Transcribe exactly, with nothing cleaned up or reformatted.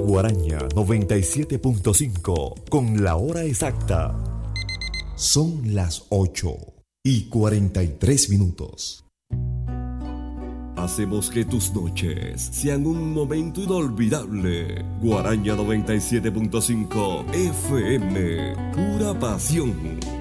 Guaraña noventa y siete punto cinco con la hora exacta. Son las ocho y cuarenta y tres minutos. Hacemos que tus noches sean un momento inolvidable. Guaraña noventa y siete punto cinco F M, pura pasión.